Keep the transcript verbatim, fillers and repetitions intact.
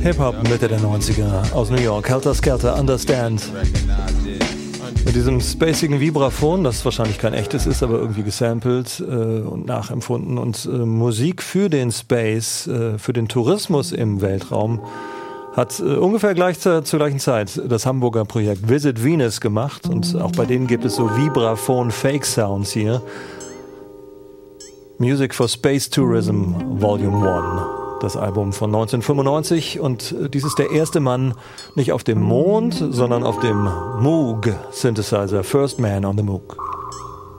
Hip-Hop Mitte der neunziger aus New York. Helter Skelter, Understand. Mit diesem spacigen Vibraphon, das wahrscheinlich kein echtes ist, aber irgendwie gesampelt äh, und nachempfunden. Und äh, Musik für den Space, äh, für den Tourismus im Weltraum hat äh, ungefähr gleich zur, zur gleichen Zeit das Hamburger Projekt Visit Venus gemacht. Und auch bei denen gibt es so Vibraphon-Fake-Sounds hier. Music for Space Tourism Volume eins. Das Album von neunzehnhundertfünfundneunzig, und dies ist der erste Mann nicht auf dem Mond, sondern auf dem Moog Synthesizer, First Man on the Moog.